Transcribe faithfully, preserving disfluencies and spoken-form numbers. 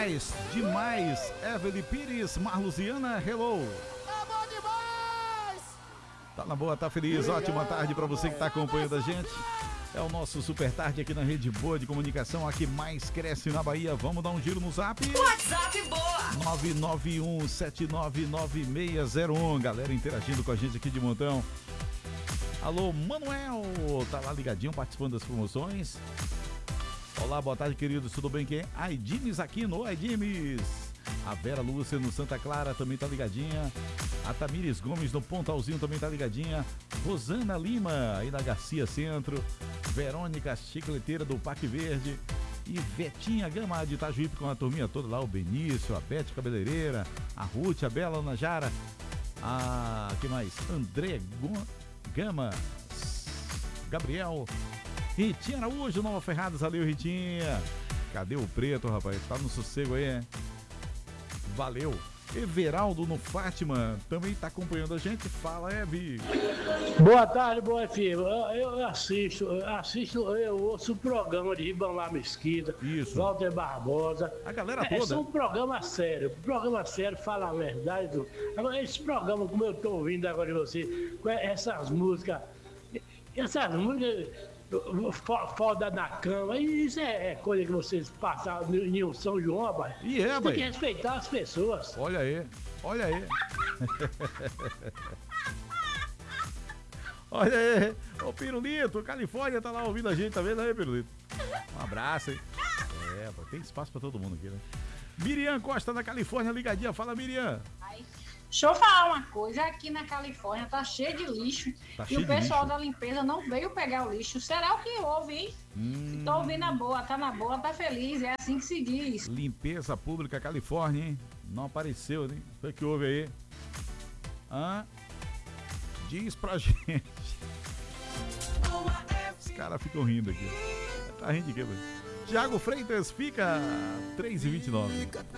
demais, demais. Evelyn Pires, Marluziana, hello. Tá bom demais! Tá na boa, tá feliz. Ótima tarde pra você que tá acompanhando a gente. É o nosso Super Tarde aqui na Rede Boa de Comunicação, a que mais cresce na Bahia. Vamos dar um giro no zap? WhatsApp Boa! nove nove um sete nove nove seis zero um. Galera interagindo com a gente aqui de montão. Alô, Manuel, tá lá ligadinho, participando das promoções. Olá, boa tarde, queridos, tudo bem? Quem é? Aidimes aqui no Aidimes. A Vera Lúcia no Santa Clara também tá ligadinha. A Tamires Gomes no Pontalzinho também tá ligadinha. Rosana Lima aí na Garcia Centro. Verônica Chicleteira do Parque Verde. E Vetinha Gama de Itajuípe com a turminha toda lá. O Benício, a Bete Cabeleireira, a Ruth, a Bela Najara. A... que mais? André Gama. Gabriel. Ritinha Araújo, Nova Ferradas. Valeu, Ritinha. Cadê o preto, rapaz? Tá no sossego aí, hein? Valeu. Everaldo no Fátima também tá acompanhando a gente. Fala, Eve. Boa tarde, boa F M. Eu, eu assisto, eu assisto, eu ouço o programa de Ribamar Mesquita, Isso. Walter Barbosa. A galera É, toda. são um programa sério. Programa sério, fala a verdade. Tudo. Agora, esse programa, como eu tô ouvindo agora de você, com essas músicas, essas músicas foda na cama, isso é, é coisa que vocês passaram em um São João, rapaz. E é, Tem pai. que respeitar as pessoas. Olha aí, olha aí. Olha aí. Ô, Pirulito, Califórnia tá lá ouvindo a gente, tá vendo aí, Pirulito? Um abraço, hein? É, pô, tem espaço pra todo mundo aqui, né? Miriam Costa da Califórnia, ligadinha. Fala, Miriam. Deixa eu falar uma coisa, aqui na Califórnia tá cheio de lixo Tá e cheio o de pessoal lixo? da limpeza não veio pegar o lixo. Será o que houve, hein? Hum, Tô ouvindo a boa, tá na boa, tá feliz, é assim que se diz. Limpeza Pública Califórnia, hein? Não apareceu, né? O que houve aí? Hã? Diz pra gente. Os caras ficam rindo aqui. Tá rindo de quê, velho? Tiago Freitas fica três e vinte e nove.